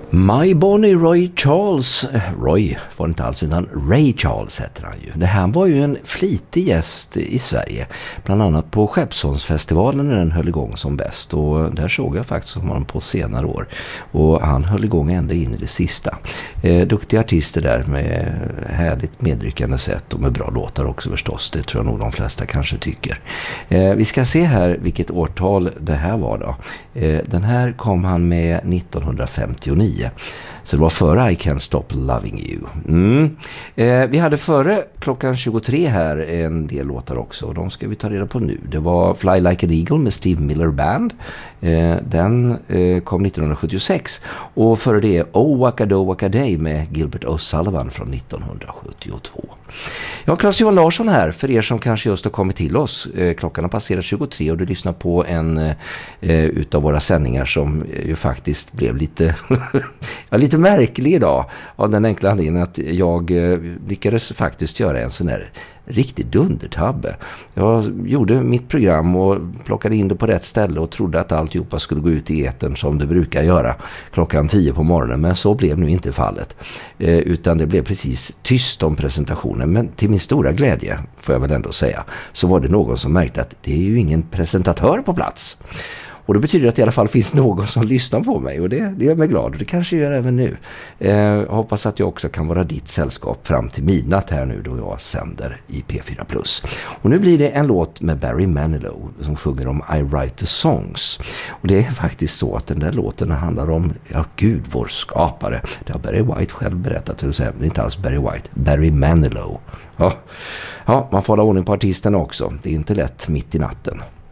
My Bonnie Roy Charles, Roy var det inte alls utan Ray Charles heter han ju. Det här var ju en flitig gäst i Sverige, bland annat på Skeppsholmsfestivalen när den höll igång som bäst, och där såg jag faktiskt honom på senare år, och han höll igång ända in i det sista. Duktiga artister där med härligt medryckande sätt och med bra låtar också förstås, det tror jag nog de flesta kanske tycker. Vi ska se här vilket årtal det här var då. Den här kom han med 1959. Så det var före I Can't Stop Loving You. Vi hade före klockan 23 här en del låtar också, och de ska vi ta reda på nu. Det var Fly Like an Eagle med Steve Miller Band. Den kom 1976. Och före det Oh Waka-Do Waka-Day med Gilbert O'Sullivan från 1972. Ja, Claes-Johan Larsson här, för er som kanske just har kommit till oss. Klockan har passerat 23 och du lyssnar på en utav våra sändningar som ju faktiskt blev lite lite märklig idag, av den enkla anledningen att jag lyckades faktiskt göra en sån här riktigt dundertabbe. Jag gjorde mitt program och plockade in det på rätt ställe och trodde att alltihopa skulle gå ut i etern som det brukar göra klockan 10 på morgonen, men så blev nu inte fallet. Utan det blev precis tyst om presentationen, men till min stora glädje, får jag väl ändå säga, så var det någon som märkte att det är ju ingen presentatör på plats. Och det betyder att det i alla fall finns någon som lyssnar på mig, och det gör mig glad, och det kanske gör även nu. Jag hoppas att jag också kan vara ditt sällskap fram till midnatt här nu då jag sänder i P4+. Och nu blir det en låt med Barry Manilow som sjunger om I Write the Songs. Och det är faktiskt så att den där låten handlar om, ja Gud, vår skapare. Det har Barry White själv berättat, hur säga, men inte alls Barry White, Barry Manilow. Ja, man får hålla ordning på artisten också. Det är inte lätt mitt i natten.